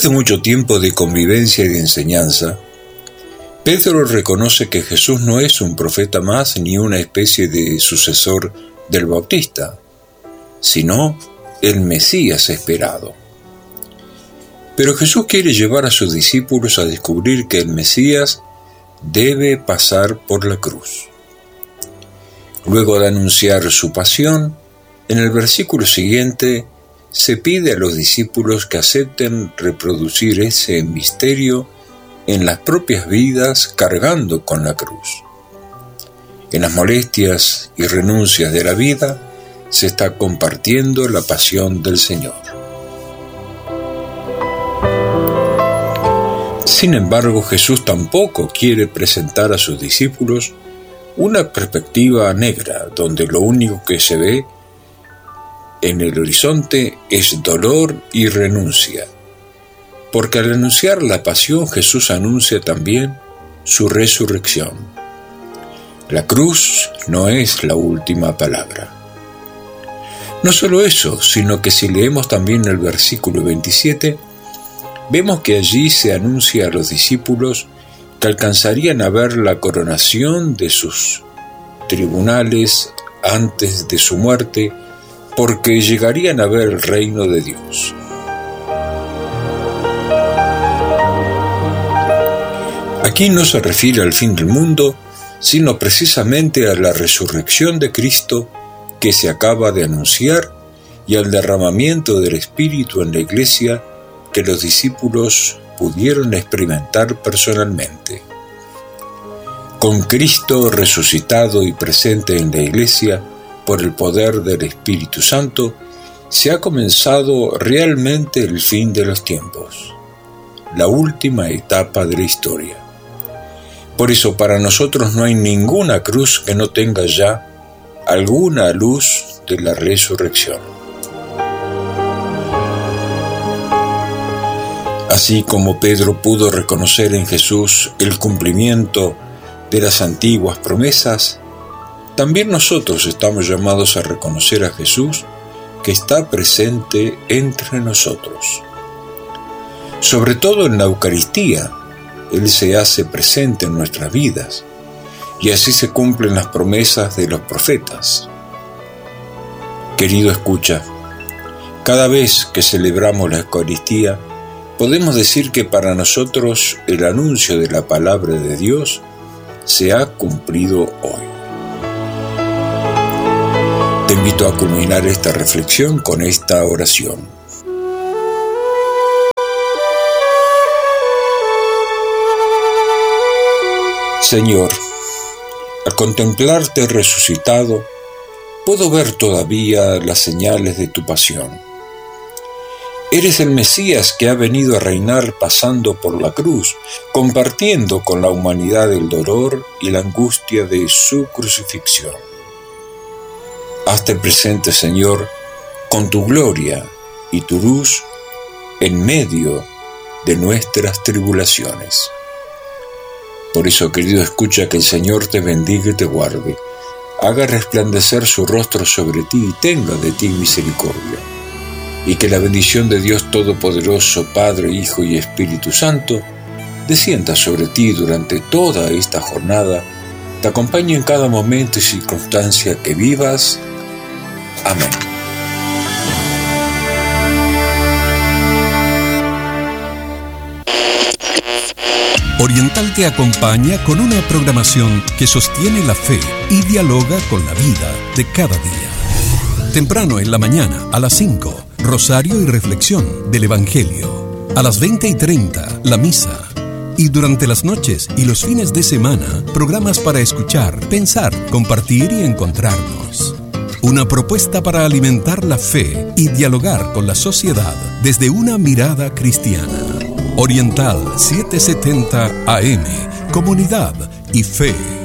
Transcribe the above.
Después de mucho tiempo de convivencia y de enseñanza, Pedro reconoce que Jesús no es un profeta más ni una especie de sucesor del Bautista, sino el Mesías esperado. Pero Jesús quiere llevar a sus discípulos a descubrir que el Mesías debe pasar por la cruz. Luego de anunciar su pasión, en el versículo siguiente se pide a los discípulos que acepten reproducir ese misterio en las propias vidas cargando con la cruz. En las molestias y renuncias de la vida se está compartiendo la pasión del Señor. Sin embargo, Jesús tampoco quiere presentar a sus discípulos una perspectiva negra, donde lo único que se ve en el horizonte es dolor y renuncia. Porque al anunciar la pasión, Jesús anuncia también su resurrección. La cruz no es la última palabra. No solo eso, sino que si leemos también el versículo 27, vemos que allí se anuncia a los discípulos que alcanzarían a ver la coronación de sus tribunales antes de su muerte, porque llegarían a ver el reino de Dios. Aquí no se refiere al fin del mundo, sino precisamente a la resurrección de Cristo que se acaba de anunciar y al derramamiento del Espíritu en la Iglesia que los discípulos pudieron experimentar personalmente. Con Cristo resucitado y presente en la Iglesia por el poder del Espíritu Santo, se ha comenzado realmente el fin de los tiempos, la última etapa de la historia. Por eso para nosotros no hay ninguna cruz que no tenga ya alguna luz de la resurrección. Así como Pedro pudo reconocer en Jesús el cumplimiento de las antiguas promesas, también nosotros estamos llamados a reconocer a Jesús que está presente entre nosotros. Sobre todo en la Eucaristía, Él se hace presente en nuestras vidas, y así se cumplen las promesas de los profetas. Querido escucha, cada vez que celebramos la Eucaristía, podemos decir que para nosotros el anuncio de la palabra de Dios se ha cumplido hoy. Te invito a culminar esta reflexión con esta oración. Señor, al contemplarte resucitado, puedo ver todavía las señales de tu pasión. Eres el Mesías que ha venido a reinar pasando por la cruz, compartiendo con la humanidad el dolor y la angustia de su crucifixión. Hazte presente, Señor, con tu gloria y tu luz en medio de nuestras tribulaciones. Por eso, querido, escucha, que el Señor te bendiga y te guarde, haga resplandecer su rostro sobre ti y tenga de ti misericordia. Y que la bendición de Dios Todopoderoso, Padre, Hijo y Espíritu Santo, descienda sobre ti durante toda esta jornada, te acompañe en cada momento y circunstancia que vivas. Amén. Oriental te acompaña con una programación que sostiene la fe y dialoga con la vida de cada día. Temprano en la mañana, a las 5, rosario y reflexión del Evangelio. A las 20:30, la misa. Y durante las noches y los fines de semana, programas para escuchar, pensar, compartir y encontrarnos. Una propuesta para alimentar la fe y dialogar con la sociedad desde una mirada cristiana. Oriental 770 AM, Comunidad y Fe.